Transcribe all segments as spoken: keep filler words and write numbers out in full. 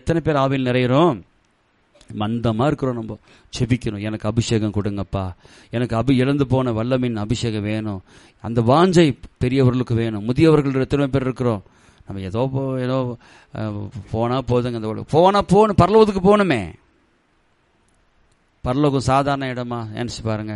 எத்தனை பேர் ஆவியில் நிறைகிறோம்? மந்தமா இருக்கிறோம். நம்ம செபிக்கணும், எனக்கு அபிஷேகம் கொடுங்கப்பா, எனக்கு அபி இழந்து போன வல்லமின் அபிஷேகம் வேணும். அந்த வாஞ்சை பெரியவர்களுக்கு வேணும். முதியவர்கள் எத்தனை பேர் இருக்கிறோம்? நம்ம ஏதோ ஏதோ போனா போதுங்க, அந்த போனா போகணும், பரலோகத்துக்கு போகணுமே. பரலோகம் சாதாரண இடமா நினைச்சு பாருங்க.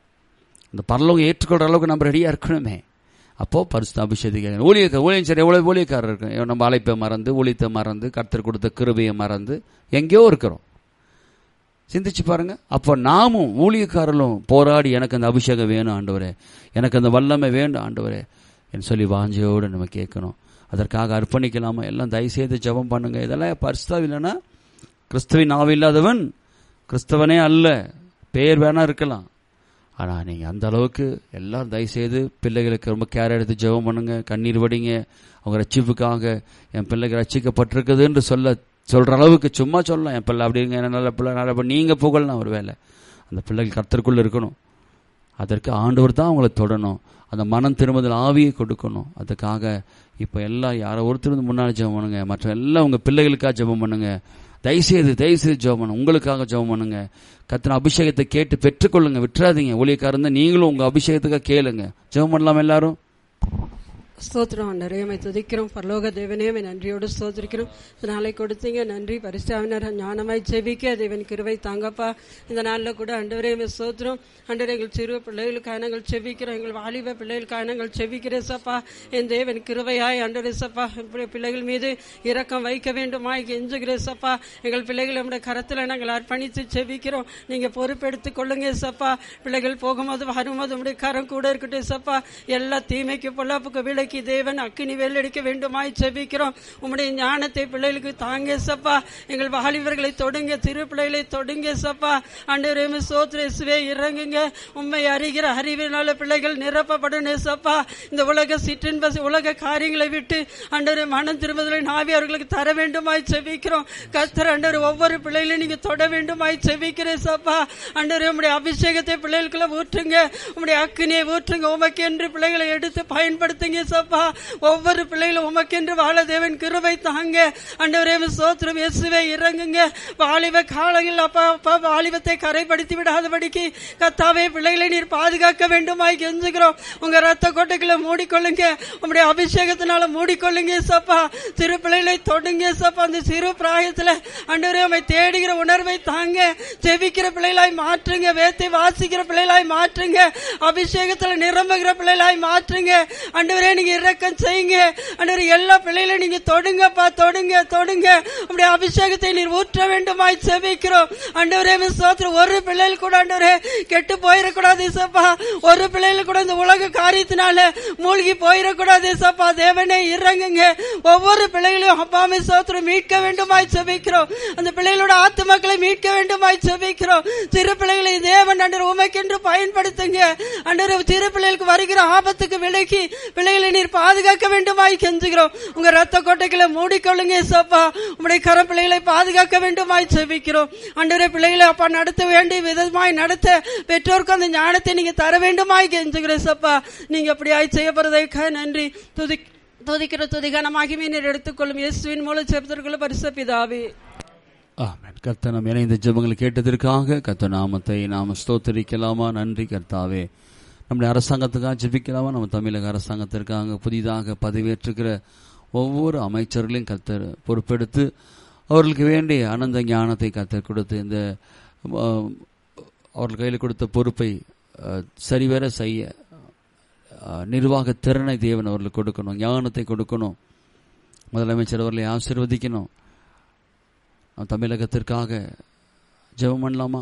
இந்த பரலோகம் ஏற்றுக்கொள்ற அளவுக்கு நம்ம ரெடியா இருக்கணுமே. அப்போ பரிசுத்த அபிஷேகம் ஊழியக்கார ஊழியம் சரி எவ்வளவு ஊழியக்காரர் இருக்கு. நம்ம அழைப்பை மறந்து, ஊழியத்தை மறந்து, கர்த்தர் கொடுத்த கிருபையை மறந்து எங்கேயோ இருக்கிறோம். சிந்திச்சு பாருங்க. அப்போ நாமும் ஊழியக்காரர்களும் போராடி, எனக்கு அந்த அபிஷேகம் வேணும் ஆண்டவரே, எனக்கு அந்த வல்லமை வேண்டும் ஆண்டவரே என்று சொல்லி வாஞ்சையோடு நம்ம கேட்கணும். அதற்காக அர்ப்பணிக்கலாமா? எல்லாம் தயவுசெய்து ஜெபம் பண்ணுங்க. இதெல்லாம் பரிசுத்தம் இல்லைன்னா கிறிஸ்துவின் ஆவி இல்லாதவன் கிறிஸ்தவனே அல்ல. பேர் வேணா இருக்கலாம், ஆனால் நீங்கள் அந்த அளவுக்கு எல்லாரும் தயவுசெய்து பிள்ளைகளுக்கு ரொம்ப கேர் எடுத்து ஜெபம் பண்ணுங்க, கண்ணீர் வடிங்க. அவங்க ரட்சிப்புக்காக என் பிள்ளைகள் ரட்சிக்கப்பட்டிருக்குது என்று சொல்ல சொல்கிற அளவுக்கு சும்மா சொல்லலாம், என் பிள்ளை அப்படிங்க, என்ன நல்ல பிள்ளை நல்ல பிள்ளை. நீங்கள் புகழலாம் ஒரு வேலை, அந்த பிள்ளைகள் கர்த்தருக்குள்ளே இருக்கணும். அதற்கு ஆண்டவர் தான் அவங்களை தொடணும். அந்த மனம் திரும்புதல் ஆவியை கொடுக்கணும். அதுக்காக இப்போ எல்லாம் யாரோ ஒருத்தர் முன்னாடி ஜெபம் பண்ணுங்க, மற்ற எல்லாம் உங்கள் பிள்ளைகளுக்காக ஜெபம் பண்ணுங்க. தயவுசெய்து தயவுசெய்து ஜெபம் பண்ணுங்க, உங்களுக்காக ஜெபம் பண்ணுங்க. கர்த்தர் அபிஷேகத்தை கேட்டு பெற்றுக்கொள்ளுங்க, விட்டுறாதீங்க. ஊழியக்காரன் நீங்களும் உங்கள் அபிஷேகத்துக்காக கேளுங்க. ஜெபம் பண்ணலாம் எல்லாரும். ஸ்தோத்திரம் ஆண்டவரே, உம்மை துதிக்கிறோம். பரலோக தேவனே, உம்மை நன்றியோடு ஸ்தோத்திரிக்கிறோம். இந்த நாளை கொடுத்தீங்க, நன்றி. பரிசுத்தவான்கள் ஞானமாய் ஜெபிக்க தேவன் கிருபை தாங்கப்பா. இந்த நாளில் கூட ஆண்டவரே உம்மை ஸ்தோத்திரம். ஆண்டவரே, எங்கள் சிறு பிள்ளைகளுக்காக நாங்கள் ஜெபிக்கிறோம், எங்கள் வாலிப பிள்ளைகளுக்காக நாங்கள் ஜெபிக்கிறேன் சப்பா. என் தேவன் கிருபையாய் ஆண்டவரே சப்பா பிள்ளைகள் மீது இரக்கம் வைக்க வேண்டுமாய் கெஞ்சுகிறேன் சப்பா. எங்கள் பிள்ளைகள் நம்முடைய கரத்தில் நாங்கள் அர்ப்பணித்து ஜெபிக்கிறோம். நீங்க பொறுப்பெடுத்துக் கொள்ளுங்க சப்பா. பிள்ளைகள் போகும்போது வரும்போது உடைய கரம் கூட இருக்கட்டும் சப்பா. எல்லா தீமைக்கு பொல்லாப்புக்கு விலை தேவன் அக்கினி வெள்ளடிக்க வேண்டுமாய் ஜெபிக்கிறோம். உம்முடைய ஞானத்தை பிள்ளைகளுக்கு தாங்க சப்பா. எங்கள் வாலிபர்களை தொடுங்க, திரு பிள்ளைகளை தொடுங்க சப்பா. ஆண்டவரே சோத்ரேசுவே இறங்குங்க. உண்மை அறிகிற அறிவினால பிள்ளைகள் நிரப்பப்படணும் சப்பா. இந்த உலக சிற்றின்ப உலக காரியங்களை விட்டு ஆண்டவரே மனம் திரும்புதலை நாவி அவர்களுக்கு தர வேண்டுமாய் ஜெபிக்கிறோம். கர்த்தர் ஆண்டவரே ஒவ்வொரு பிள்ளைகளையும் நீங்க தொட வேண்டுமாய் ஜெபிக்கிறேன் சப்பா. ஆண்டவரே உம்முடைய அபிஷேகத்தை பிள்ளைகளுக்குள்ள ஊற்றுங்க, உம்முடைய அக்கினியை ஊற்றுங்க. உமக்கு என்று பிள்ளைகளை எடுத்து பயன்படுத்துங்க சப்பா. ஒவ்வொரு பிள்ளைகளும் உமக்கென்று வாழ தேவன் கிருபை தாங்க. ஆண்டவரே ஸ்தோத்திரம். இயேசுவே இறங்குங்க. வாலிப காலங்களில் அப்பா அப்பா வாலிபத்தை கரைப்படுத்தி விடாதபடிக்கு கர்த்தாவே பிள்ளைகளை நீர் பாதுகாக்க வேண்டுமாய் கெஞ்சுகிறோம். உங்க ரத்த கோட்டைகளை மூடிக்கொள்ளுங்க, உங்களுடைய அபிஷேகத்தினால மூடிக்கொள்ளுங்க சப்பா. சிறு பிள்ளைகளை தொடுங்க சப்பா. அந்த சிறு பிராயத்தில் ஆண்டவரே உம்மை தேடுகிற உணர்வை தாங்க. ஜெபிக்கிற பிள்ளைகளாய் மாற்றுங்க, வேத்தை வாசிக்கிற பிள்ளைகளாய் மாற்றுங்க, அபிஷேகத்தில் நிரம்புகிற பிள்ளைகளாய் மாற்றுங்க. ஆண்டவரே நீங்க இரக்கம் செய்யுங்க. ஆண்டவரே எல்லா பிள்ளைகளையும் நீங்க தொடுங்கப்பா, தொடுங்க தொடுங்க. உம்முடைய அபிஷேகத்தை நீர் ஊற்ற வேண்டுமாய் ஜெபிக்கிறோம். ஆண்டவரே ஸ்தோத்திரம். ஒரு பிள்ளைகள் கூட ஆண்டவரே கெட்டு போயிடக்கூடாது சப்பா. ஒரு பிள்ளைகள் கூட இந்த உலக காரியத்தினால மூழ்கி போயிடக்கூடாது சப்பா. தேவனே இறங்குங்க. ஒவ்வொரு பிள்ளைகளையும் அப்பாமே ஸ்தோத்திரம் மீட்க வேண்டுமாய் ஜெபிக்கிறோம். அந்த பிள்ளைகளோட ஆத்துமக்களை மீட்க வேண்டுமாய் ஜெபிக்கிறோம். சிறு பிள்ளைகளை தேவன் ஆண்டவர் உமக்கென்று பயன்படுத்துங்க. ஆண்டவர் சிறு பிள்ளைகளுக்கு வருகிற ஆபத்துக்கு விலகி பிள்ளைகளை நீர் பாதுகாக்க வேண்டுமாய் கெஞ்சுகிறோம். உங்க ரத்த கோட்டைகளை மூடிக்கொள்ளுங்க சப்பா. உங்களுடைய கர பிள்ளைகளை பாதுகாக்க வேண்டுமாய் ஜெபிக்கிறோம். ஆண்டவரே பிள்ளைகளை அப்பா நடத்த வேண்டிய விதமாய் நடத்த பெற்றோருக்கு அந்த ஞானத்தை நீங்க தர வேண்டுமாய் கெஞ்சுகிறேன் சப்பா. நீங்க அப்படியாய் செய்யப்படுறதுக்காக நன்றி. துதி துதிக்கிற துதிகான மகிமையை நீர் எடுத்துக்கொள்ளும். இயேசுவின் மூலம் ஜெபத்திற்குள்ள பரிசுத்த பிதாவே ஆமென். கர்த்தர் நாம் இணைந்த ஜெபங்களை கேட்டதற்காக கர்த்தர் நாமத்தை நாம் ஸ்தோத்திரிக்கலாமா? நன்றி கர்த்தாவே. நம்முடைய அரசாங்கத்துக்காக ஜெபிக்கலாமா? நம்ம தமிழக அரசாங்கத்திற்காக புதிதாக பதவியேற்றுக்கிற ஒவ்வொரு அமைச்சர்களையும் கர்த்தர் பொறுப்பெடுத்து அவர்களுக்கு வேண்டிய ஆனந்த ஞானத்தை கர்த்தர் கொடுத்து இந்த அவர்கள் கையில் கொடுத்த பொறுப்பை சரிவர செய்ய நிர்வாக திறனை தேவன் அவர்களுக்கு கொடுக்கணும், ஞானத்தை கொடுக்கணும். முதலமைச்சர் அவர்களை ஆசீர்வதிக்கணும். தமிழகத்திற்காக ஜெபம் பண்ணலாமா?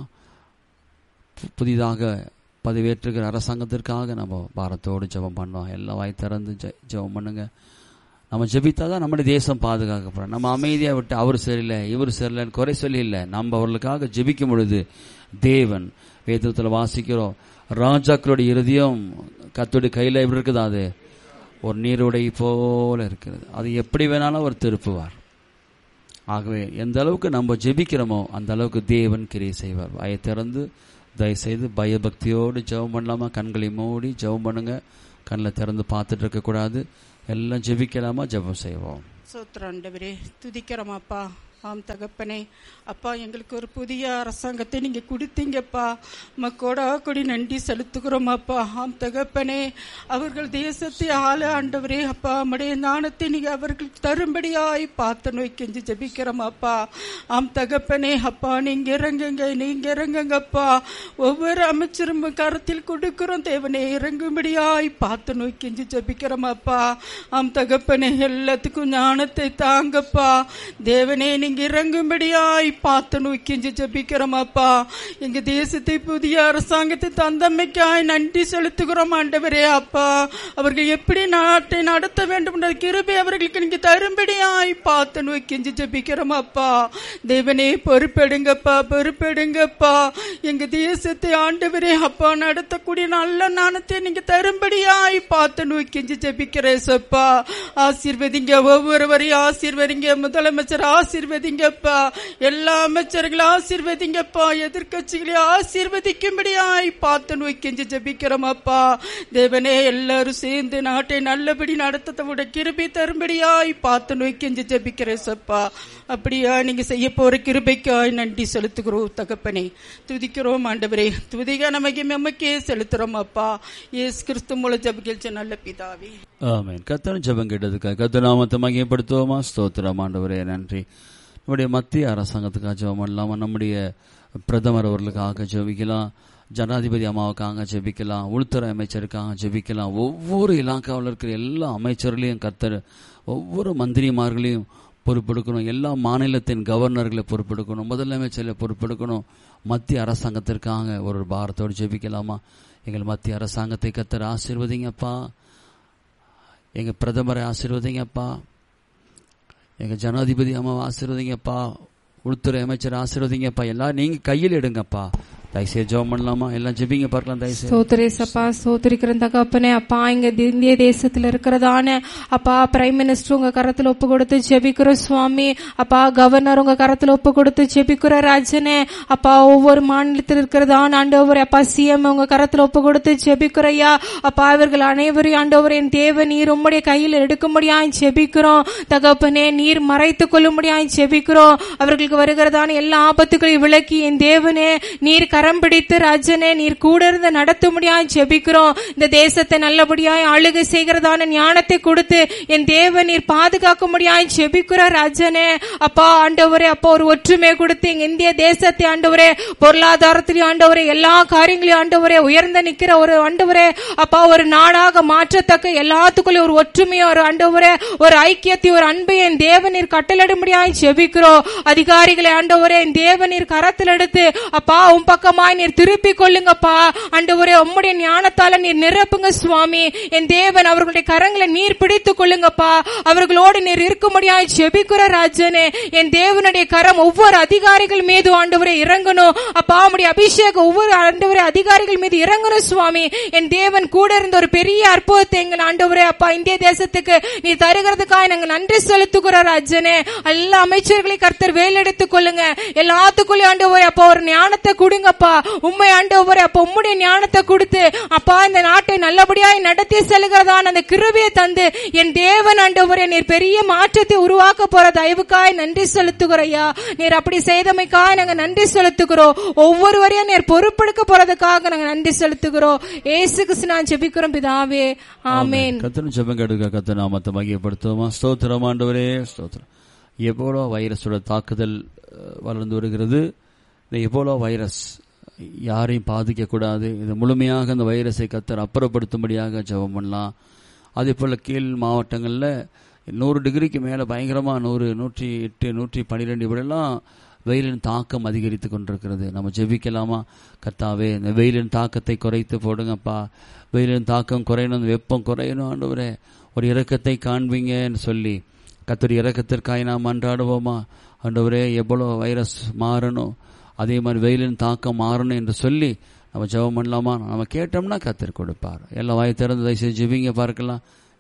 புதிதாக பதவியேற்றுகிற அரசாங்கத்திற்காக நம்ம பாரத்தோடு ஜெபம் பண்ணோம். எல்லாம் வாய் திறந்து ஜெபம் பண்ணுங்க. நம்ம ஜெபித்தாதான் நம்முடைய தேசம் பாதுகாக்கப்படும். நம்ம அமைதியாக விட்டு அவர் சரியில்லை இவர் சரியில்லைன்னு குறை சொல்லி இல்லை. நம்ம அவர்களுக்காக ஜெபிக்கும் பொழுது தேவன் வேதத்தில் வாசிக்கிறோம், ராஜாக்களுடைய இருதயம் கர்த்தருடைய கையில் எப்படி இருக்குது? அது ஒரு நீரோடை போல இருக்கிறது. அது எப்படி வேணாலும் அவர் திருப்புவார். ஆகவே எந்த அளவுக்கு நம்ம ஜெபிக்கிறோமோ அந்த அளவுக்கு தேவன் கிரியை செய்வார். வாயை திறந்து தயவுசெய்து பயபக்தியோடு ஜெபம் பண்ணலாமா? கண்களை மூடி ஜெபம் பண்ணுங்க. கண்ணில் திறந்து பார்த்துட்டு இருக்கக்கூடாது. எல்லாம் ஜெபிக்கலாமா? ஜெபம் செய்வோம். சோத்திரம் ஆண்டவரே, துதிக்கிறோமாப்பா. ஆம் தகப்பனே, அப்பா எங்களுக்கு ஒரு புதிய அரசாங்கத்தை நீங்க கொடுத்தீங்கப்பா. மக்கோட கொடி நன்றி செலுத்துகிறோம் அப்பா. ஆம் தகப்பனே, அவர்கள் தேசத்தை ஆள ஆண்டவரே அப்பா நம்முடைய ஞானத்தை நீங்க அவர்களுக்கு தரும்படியாய் பார்த்து நோய் கெஞ்சி ஜெபிக்கிறோம் அப்பா. ஆம் தகப்பனே அப்பா, நீங்க இறங்குங்க, நீங்க இறங்குங்கப்பா. ஒவ்வொரு அமைச்சரும் கருத்தில் கொடுக்கிறோம் தேவனே, இறங்கும்படியாய் பார்த்து நோய் கெஞ்சி ஜெபிக்கிறோம் அப்பா. ஆம் தகப்பனே, எல்லாத்துக்கும் ஞானத்தை தாங்கப்பா தேவனே, நீங்க இறங்கும்படியாய் பார்த்து நோக்கி ஜெபிக்கிறோம் அப்பா. எங்க தேசத்தை புதிய அரசாங்கத்தை தந்தமைக்காய் நன்றி செலுத்துகிறோம் ஆண்டவரே அப்பா. அவர்கள் எப்படி நாட்டை நடத்த வேண்டும் என்ற கிருபை அவர்களுக்கு நீங்க தரும்படியாய் பார்த்து நோக்கி ஜெபிக்கிறோம் அப்பா. தேவனே, பொறுப்பெடுங்கப்பா, பொறுப்பெடுங்கப்பா. எங்க தேசத்தை ஆண்டவரே அப்பா நடத்தக்கூடிய நல்ல ஞானத்தை நீங்க தரும்படியாய் பார்த்து நோக்கி ஜெபிக்கிறேன் சப்பா. ஆசீர்வதிங்க, ஒவ்வொருவரையும் ஆசீர்வதிங்க. முதலமைச்சர் ஆசீர்வதிங்கப்பா, எல்லா அமைச்சர்களும் ஆசீர்வதிங்கப்பா. எதிர்கட்சிகளை ஆசீர்வதிக்கும்படியாய் பார்த்து நோக்கி ஜெபிக்கிறோம் அப்பா. தேவனே, எல்லாரும் சேர்ந்து நாட்டை நல்லபடி நடத்தவோட கிருபை தரும்படியாய் பார்த்து நோக்கி ஜெபிக்கிறேன் சப்பா. அப்படியா நீங்க செய்ய போற கிருபைக்காய் நன்றி செலுத்துகிறோம் தகப்பனே. துதிக்கிறோம் ஆண்டவரே, துதிக நமக்கு நமக்கே செலுத்துறோம் அப்பா. இயேசு கிறிஸ்து மூலம் ஜெபிக்கிற நல்ல பிதாவே, ஆமென். கர்த்தர் ஜெபம் கேட்டதுக்காக கர்த்தர் நாமத்தை மகிமைப்படுத்துவோமா? ஸ்தோத்திரம் ஆண்டவரே, நன்றி. நம்முடைய மத்திய அரசாங்கத்துக்காக ஜெபம் பண்ணலாம், நம்முடைய பிரதமர் அவர்களுக்காக ஜெபிக்கலாம், ஜனாதிபதி அம்மாவுக்காக ஜெபிக்கலாம், உள்துறை அமைச்சருக்காக ஜெபிக்கலாம். ஒவ்வொரு இலாக்காவில் இருக்கிற எல்லா அமைச்சர்களையும் கர்த்தர் ஒவ்வொரு மந்திரிமார்களையும் பொறுப்பெடுக்கணும், எல்லா மாநிலத்தின் கவர்னர்களை பொறுப்பெடுக்கணும், முதலமைச்சர்களை பொறுப்பெடுக்கணும். மத்திய அரசாங்கத்திற்காக ஒரு பாரத்தோடு ஜெபிக்கலாமா? எங்கள் மத்திய அரசாங்கத்தை கர்த்தர் ஆசீர்வதிங்கப்பா, எங்க பிரதமரை ஆசீர்வதிங்கப்பா, எங்க ஜனாதிபதி அம்மாவை ஆசீர்வதிங்கப்பா, உள்துறை அமைச்சர் ஆசீர்வதிங்கப்பா. எல்லாம் நீங்க கையில் எடுங்கப்பா. தயவுசெய்து ஜெபம் பண்ணலாமா? எல்லாம் ஜெபிங்க பார்க்கலாம். தயவுசெய்து சோதரேசப்பா, சோதரிக்கிற தகப்பனே அப்பா, இங்க இந்திய தேசத்துல இருக்கிறதான அப்பா பிரைம் மினிஸ்டர் உங்க கரத்துல ஒப்பு கொடுத்து ஜெபிக்கிற சுவாமி. அப்பா கவர்னர் உங்க கரத்துல ஒப்பு கொடுத்து ஜெபிக்கிற ராஜனே. அப்பா ஒவ்வொரு மாநிலத்தில் இருக்கிறதான ஆண்டவர் அப்பா சிஎம் உங்க கரத்துல ஒப்பு கொடுத்து ஜெபிக்கிறையா. அப்பா இவர்கள் அனைவரையும் ஆண்டவர் என் தேவ நீர் உம்முடைய கையில் எடுக்கும்படியாய் ஜெபிக்கிறோம் தகப்பனே. நீர் மறைத்துக் கொள்ளும்படியாய் ஜெபிக்கிறோம். அவர்களுக்கு வருகிறதான எல்லா ஆபத்துகளை விலக்கி என் தேவனே நீர் கரம் பிடித்து ராஜனே நீர் கூட இருந்து நடத்தும்படியாய் ஜெபிக்கிறோம். இந்த தேசத்தை நல்லபடியாய் ஆளுகை செய்கிறதான ஞானத்தை கொடுத்து என் தேவ நீர் பாதுகாக்கும்படியாய் ஜெபிக்கிற ராஜனே. அப்பா ஆண்டவரே அப்பா ஒரு ஒற்றுமை கொடுத்து எங்க இந்திய தேசத்தை ஆண்டவரே பொருளாதாரத்திலேயும் ஆண்டவரே எல்லா காரியங்களையும் ஆண்டவரே உயர்ந்த நிக்கிற ஒரு ஆண்டவரே அப்பா ஒரு நாடாக மாற்றத்தக்க எல்லாத்துக்குள்ளே ஒரு ஒற்றுமையை ஒரு ஆண்டவரே ஒரு ஐக்கியத்தை ஒரு அன்பை என் தேவ நீர் கட்டளிடும்படியாய் ஜெபிக்கிறோம். அதிகாரிகளை ஆண்டவரே என் தேவ நீர் கரத்தில் எடுத்து அப்பா உன் பக்கம் நீர் திருப்பி கொள்ளுங்கப்பா ஆண்டவரே. உம்முடைய ஞானத்தால நீர் நிரப்புங்க சுவாமி. என் தேவன் அவர்களுடைய கரங்களை நீர் பிடித்துக் கொள்ளுங்கப்பா. அவர்களோடு நீர் இருக்கும்படியாய் ஜெபிக்கிற ராஜனே. என் தேவனுடைய கரம் ஒவ்வொரு அதிகாரிகள் மீது ஆண்டவரே இறங்கணும் அப்பா. உம்முடைய அபிஷேகம் ஒவ்வொரு ஆண்டவரே அதிகாரிகள் மீது இறங்கணும் சுவாமி. என் தேவன் கூட இருந்த ஒரு பெரிய அற்புதத்தை எங்கள் ஆண்டவரே அப்பா இந்திய தேசத்துக்கு நீ தருகிறதுக்காக நாங்கள் நன்றி செலுத்துகிற ராஜனே. எல்லா அமைச்சர்களை கர்த்தர் வேலெடுத்துக் கொள்ளுங்க. எல்லாத்துக்குள்ளே ஆண்டவரே அப்பா ஒரு ஞானத்தை கொடுங்கப்பா. உண்மை ஆண்டவரே அப்ப உம்முடைய ஞானத்தை கொடுத்து அப்பா இந்த நாட்டை நல்லபடியாய் நடத்தி செல்கிறதான அந்த கிருபையை தந்து என் தேவன் ஆண்டவரே நீர் பெரிய மாற்றத்தை உருவாக்க போற தயவுக்காய் நன்றி செலுத்துகிறையா. நீர் அப்படி செய்தமைக்காய் நாங்க நன்றி செலுத்துகிறோம். ஒவ்வொருவரையும் நீர் பொறுப்பெடுக்க போறதுக்காக நாங்க நன்றி செலுத்துகிறோம். இயேசு கிறிஸ்து நான் ஜெபிக்கிறோம் பிதாவே, ஆமென். கர்த்தர் ஜெபம் கேட்க கர்த்தர் நாமத்தை மகிமைப்படுத்துவோமா? ஸ்தோத்திரம் ஆண்டவரே, ஸ்தோத்திரம். எபோலா வைரஸோட தாக்குதல் வளர்ந்து வருகிறது. இந்த எபோலா வைரஸ் யாரையும் பாதிக்கக்கூடாது. இது முழுமையாக அந்த வைரஸை கர்த்தர் அப்புறப்படுத்தும்படியாக ஜெபம் பண்ணலாம். அதே போல் கீழ் மாவட்டங்களில் நூறு டிகிரிக்கு மேலே பயங்கரமாக நூறு நூற்றி எட்டு நூற்றி பன்னிரெண்டு இப்படிலாம் வெயிலின் தாக்கம் அதிகரித்து கொண்டிருக்கிறது. நம்ம ஜெபிக்கலாமா? கர்த்தாவே இந்த வெயிலின் தாக்கத்தை குறைத்து போடுங்கப்பா. வெயிலின் தாக்கம் குறையணும், வெப்பம் குறையணும் ஆண்டவரே. ஒரு இரக்கத்தை காண்பீங்கன்னு சொல்லி கர்த்தர் இரக்கத்திற்காக நாம் அன்றாடுவோமா? ஆண்டவரே எவ்வளோ வைரஸ் மாறணும், அதே மாதிரி வெயிலின் தாக்கம் மாறணும் என்று சொல்லி நம்ம ஜெபம் பண்ணலாமா? நம்ம கேட்டோம்னா கர்த்தர் கொடுப்பார். எல்லாம் வாய் திறந்து தயவுசெய்து ஜெபிங்க பார்க்கலாம்.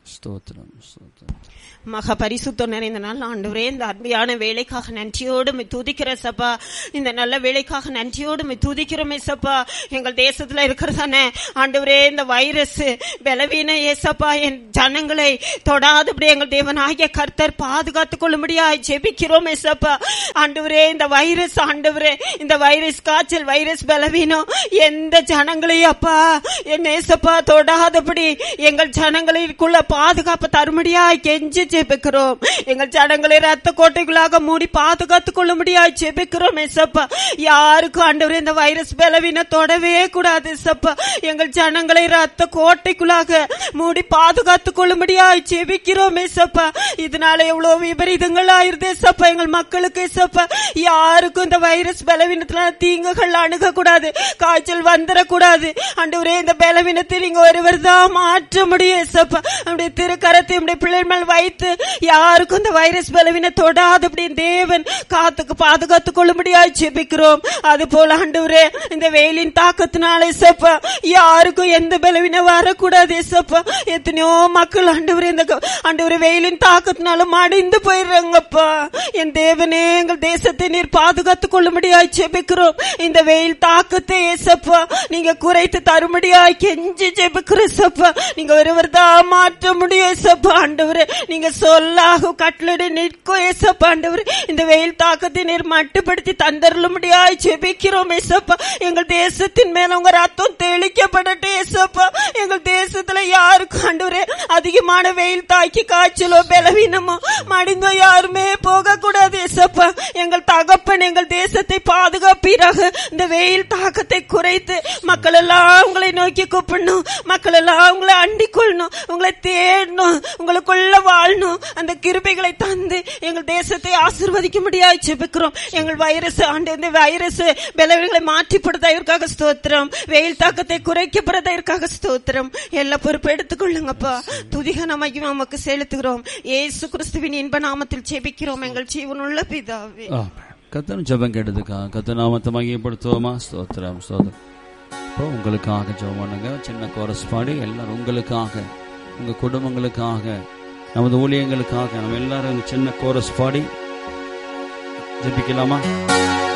ஸ்தோத்திரம் ஸ்தோத்திரம். மகா பரிசுத்தம் நிறைந்த நாள் ஆண்டவரே, இந்த அருமையான வேலைக்காக நன்றியோடு துதிக்கிற சப்பா. இந்த நல்ல வேலைக்காக நன்றியோடு துதிக்கிறோமே சப்பா. எங்கள் தேசத்துல இருக்கிறதானே ஆண்டவரே இந்த வைரஸ் பலவீன ஏசப்பா என் ஜனங்களை தொடாதபடி எங்கள் தேவனாகிய கர்த்தர் பாதுகாத்துக் கொள்ளும்படியா ஜெபிக்கிறோம் ஏசப்பா. ஆண்டவரே இந்த வைரஸ் ஆண்டவரே இந்த வைரஸ் காய்ச்சல் வைரஸ் பலவீனம் எந்த ஜனங்களையும் அப்பா என் ஏசப்பா தொடாதபடி எங்கள் ஜனங்களுக்குள்ள பாதுகாப்பு தரும்படியா கெஞ்சி ஜெபிக்கிறோம். எங்கள் ஜனங்களை ரத்த கோட்டைகளாக மூடி பாதுகாத்துக் கொள்ள முடியாது ஜெபிக்கிறோம் ஏசப்பா. யாருக்கும் ஆண்டவரே இந்த வைரஸ் பலவீன தொடவே கூடாது ஏசப்பா. எங்கள் ஜனங்களை ரத்த கோட்டைக்குள்ளாக மூடி பாதுகாத்துக் கொள்ள முடியாது ஜெபிக்கிறோம் ஏசப்பா. இதனால எவ்வளவு விபரீதங்கள் ஆயிருது ஏசப்பா எங்கள் மக்களுக்கு ஏசப்பா. யாருக்கும் இந்த வைரஸ் பலவீனத்துல தீங்குகள் அணுக கூடாது, காய்ச்சல் வந்துடக்கூடாது. ஆண்டவரே இந்த பலவீனத்தை நீங்க ஒருவர் தான் மாற்ற முடியும் ஏசப்பா. நம்முடைய திருக்கரத்தை நம்முடைய பிள்ளைகள் மேல் வைத்து யாருக்கும் இந்த வைரஸ் பலவீன தொடாதபடி தேவன் காத்துக்கு பாதுகாத்துக் கொள்ளும்படியாய் ஜெபிக்கிறோம். அது போல ஆண்டவரே இந்த வெயிலின் தாக்கத்தினால ஏசப்பா யாருக்கும் எந்த பலவீனம் வரக்கூடாது ஏசப்பா. எத்தனையோ மக்கள் ஆண்டவரே இந்த ஆண்டவரே வெயிலின் தாக்கத்தினால மடிந்து போயிடுறாங்கப்பா. என் தேவனே எங்கள் தேசத்தை நீர் பாதுகாத்துக் கொள்ளும்படியாய் ஜெபிக்கிறோம். இந்த வெயில் தாக்கத்தை ஏசப்பா நீங்க குறைத்து தரும்படியாய் கெஞ்சி ஜெபிக்கிறோம் ஏசப்பா. நீங்க ஒருவர் தான் மாற்ற முடியும் ஏசப்பா. ஆண்டவரே நீங்க சொல்லாக கட்டளை நிற்கும் ஏசப்பா. ஆண்டவரே இந்த வெயில் தாக்கத்தை நீர் மட்டுப்படுத்தி தந்தருளும்படியாய் ஜெபிக்கிறோம் ஏசப்பா. எங்கள் தேசத்தின் மேல உங்க ரத்தம் தெளிக்கப்படட்டும் ஏசப்பா. எங்கள் தேசத்துல யாருக்கும் ஆண்டவரே அதிகமான வெயில் தாக்கி காய்ச்சலோ பலவீனமோ மடிந்தோ யாருமே போக கூடாது ஏசப்பா. எங்கள் தகப்பன் எங்கள் தேசத்தை பாதுகாப்பீராக. இந்த வெயில் தாக்கத்தை குறைத்து மக்கள் எல்லாம் உங்களை நோக்கி கூப்பிடணும், மக்கள் எல்லாம் உங்களை அண்டிக் கொள்ளணும், உங்களை தேடணும், உங்களுக்குள்ள வாழணும். அந்த கிருபைகளை தந்து எங்கள் தேசத்தை ஆசீர்வதிக்க முடியாது ஜெபிக்கிறோம். எங்கள் வைரஸ் ஆண்டு இந்த வைரஸ் பலவீனங்களை மாற்றிப்படுவதற்காக ஸ்தோத்திரம், வெயில் தாக்கத்தை குறைக்கப்படுவதற்காக ஸ்தோத்திரம். எல்லா பொறுப்பு எடுத்துக்கொள்ளுங்கப்பா. துதிக நமக்கு நமக்கு செலுத்துகிறோம். இயேசு கிறிஸ்துவின் இன்ப நாமத்தில் ஜெபிக்கிறோம் எங்கள் ஜீவனுள்ள பிதாவே. கர்த்தர் ஜெபம் கேட்டதுக்காக கர்த்தர் நாமத்தை மகிமைப்படுத்துவோமா? ஸ்தோத்திரம் ஸ்தோத்திரம். இப்போ உங்களுக்காக ஜெபம் பண்ணுங்க. சின்ன கோரஸ் பாடி எல்லாரும் உங்களுக்காக உங்க குடும்பங்களுக்காக நமது ஊழியங்களுக்காக நம்ம எல்லாரும் சின்ன கோரஸ் பாடி ஜெபிக்கலாமா?